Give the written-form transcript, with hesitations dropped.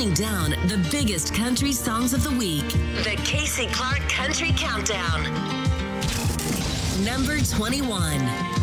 counting down the biggest country songs of the week. The Casey Clark Country Countdown. Number 21.